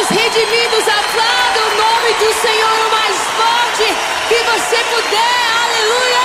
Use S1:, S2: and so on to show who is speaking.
S1: os redimidos, aplauda o nome do Senhor o mais forte que você puder, aleluia!